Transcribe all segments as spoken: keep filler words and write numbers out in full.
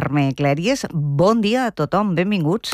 Carme Clèries. Bon dia a tothom, benvinguts.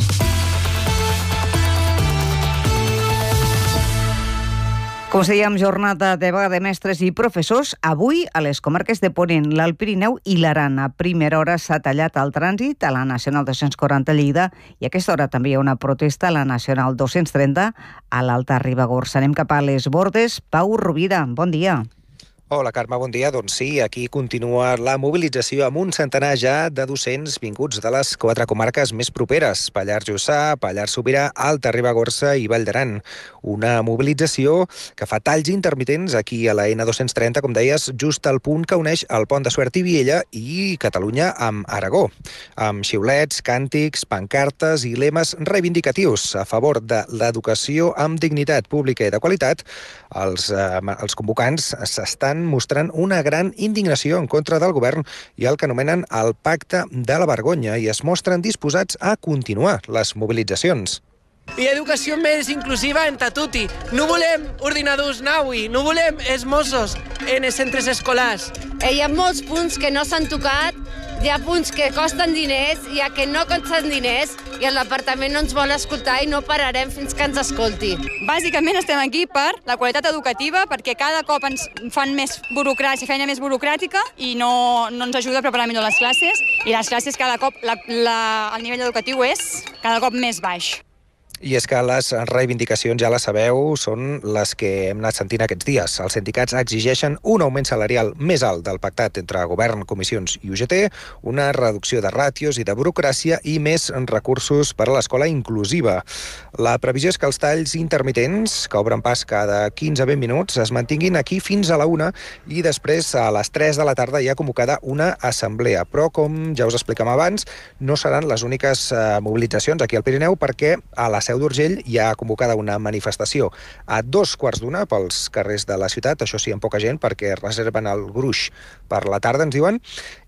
Com us dèiem, jornada de vaga de mestres i professors. Avui, a les comarques de Ponent, l'Alt Pirineu i l'Aran, a primera hora s'ha tallat el trànsit a la Nacional dos-cents quaranta a Lleida i a aquesta hora també hi ha una protesta a la Nacional dos-cents trenta a l'Alta Ribagorça. Anem cap a les Bordes. Pau Rovira, bon dia. Hola, Carme, bon dia. Doncs sí, aquí continua la mobilització amb un centenar ja de docents vinguts de les quatre comarques més properes: Pallars Jussà, Pallars Sobirà, Alta Ribagorça i Vall d'Aran. Una mobilització que fa talls intermitents aquí a la ena dos-cents trenta, com deies, just al punt que uneix el pont de Suert i Viella i Catalunya amb Aragó, amb xiulets, càntics, pancartes i lemes reivindicatius a favor de l'educació amb dignitat pública i de qualitat. Els, eh, els convocants s'estan mostrant una gran indignació en contra del govern i el que anomenen el Pacte de la Vergonya i es mostren disposats a continuar les mobilitzacions. I educació més inclusiva en Tatuti. No volem ordinadors Naui, no volem esmossos en els centres escolars. Hi ha molts punts que no s'han tocat, hi ha punts que costen diners, hi ha que no costen diners i el departament no ens vol escoltar i no pararem fins que ens escolti. Bàsicament estem aquí per la qualitat educativa, perquè cada cop ens fan més burocràcia, feina més burocràtica i no, no ens ajuda a preparar millor les classes i les classes cada cop, la, la, el nivell educatiu és cada cop més baix. I és que les reivindicacions, ja les sabeu, són les que hem anat sentint aquests dies. Els sindicats exigeixen un augment salarial més alt del pactat entre govern, comissions i U G T, una reducció de ràtios i de burocràcia i més recursos per a l'escola inclusiva. La previsió és que els talls intermitents, que obren pas cada quinze a vint minuts, es mantinguin aquí fins a la una i després a les tres de la tarda hi ha convocada una assemblea. Però, com ja us explicàvem abans, no seran les úniques eh, mobilitzacions aquí al Pirineu, perquè a la Seu d'Urgell hi ha convocada una manifestació a dos quarts d'una pels carrers de la ciutat, això sí, amb poca gent, perquè reserven el gruix per la tarda, ens diuen,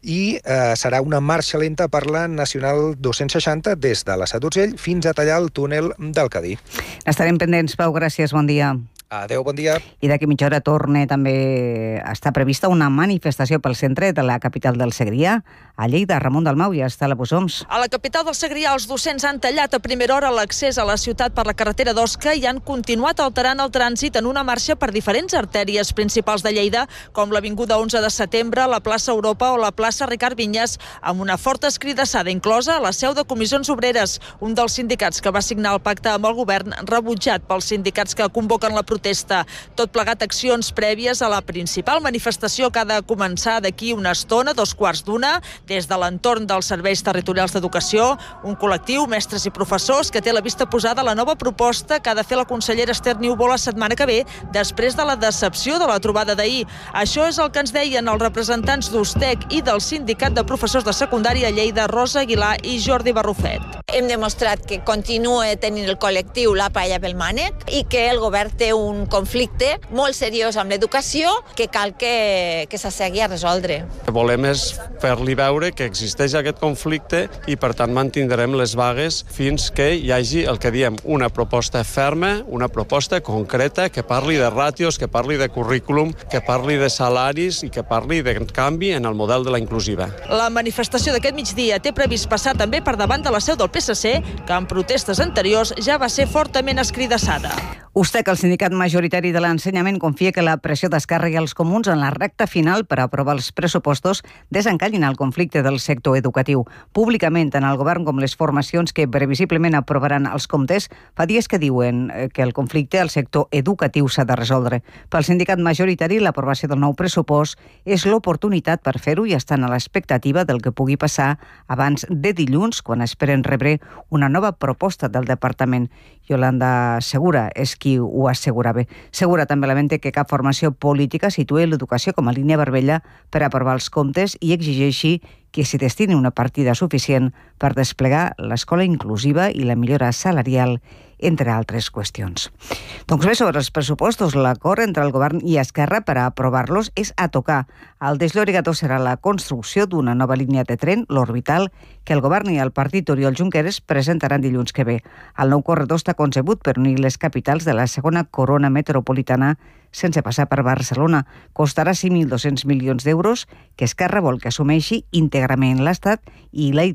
i eh, serà una marxa lenta per la Nacional dos-cents seixanta des de la Seu d'Urgell fins a tallar el túnel del Cadí. Estarem pendents, Pau, gràcies, bon dia. Adéu, bon dia. I d'aquí mitja hora torna també està prevista una manifestació pel centre de la capital del Segrià, a Lleida. Ramon Dalmau ja està a la Bussoms. A la capital del Segrià, els docents han tallat a primera hora l'accés a la ciutat per la carretera d'Osca i han continuat alterant el trànsit en una marxa per diferents artèries principals de Lleida, com l'avinguda onze de setembre, la plaça Europa o la plaça Ricard Vinyes, amb una forta escridassada inclosa a la seu de Comissions Obreres, un dels sindicats que va signar el pacte amb el govern, rebutjat pels sindicats que convoquen la protesta. Tot plegat accions prèvies a la principal manifestació que ha de començar d'aquí una estona, dos quarts d'una, des de l'entorn dels serveis territorials d'educació, un col·lectiu, mestres i professors, que té la vista posada a la nova proposta que ha de fer la consellera Esther Niubó la setmana que ve, després de la decepció de la trobada d'ahir. Això és el que ens deien els representants d'Ustec i del Sindicat de Professors de Secundària a Lleida, Rosa Aguilar i Jordi Barrufet. Hem demostrat que continua tenint el col·lectiu la palla pel mànec i que el govern té un conflicte molt seriós amb l'educació que cal que, que s'assegui a resoldre. El que volem és fer-li veure que existeix aquest conflicte i per tant mantindrem les vagues fins que hi hagi el que diem una proposta ferma, una proposta concreta que parli de ràtios, que parli de currículum, que parli de salaris i que parli de canvi en el model de la inclusiva. La manifestació d'aquest migdia té previst passar també per davant de la seu del P S C, que en protestes anteriors ja va ser fortament escridassada. Ustec, el sindicat majoritari de l'ensenyament, confia que la pressió d'Esquerra i els comuns en la recta final per aprovar els pressupostos desencallin el conflicte del sector educatiu. Públicament, tant el govern com les formacions que previsiblement aprovaran els comptes fa dies que diuen que el conflicte al sector educatiu s'ha de resoldre. Pel sindicat majoritari, l'aprovació del nou pressupost és l'oportunitat per fer-ho i estan a l'expectativa del que pugui passar abans de dilluns, quan esperen rebre una nova proposta del departament. Yolanda Segura és qui ho assegurava. Segura també lamenta que cap formació política situï l'educació com a línia vermella per aprovar els comptes i exigeixi que s'hi destini una partida suficient per desplegar l'escola inclusiva i la millora salarial, entre altres qüestions. Doncs bé, sobre els pressupostos, l'acord entre el govern i Esquerra per a aprovar-los és a tocar. El desllorigador serà la construcció d'una nova línia de tren, l'Orbital, que el govern i el partit Oriol Junqueras presentaran dilluns que ve. El nou corredor està concebut per unir les capitals de la segona corona metropolitana sense passar per Barcelona. Costarà cinc mil dos-cents milions d'euros que Esquerra vol que assumeixi íntegrament l'Estat i la